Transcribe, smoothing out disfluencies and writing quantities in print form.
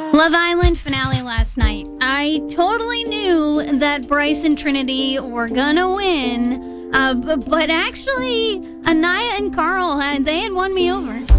Love Island finale last night. I totally knew that Bryce and Trinity were gonna win, but actually, Anaya and Carl had won me over.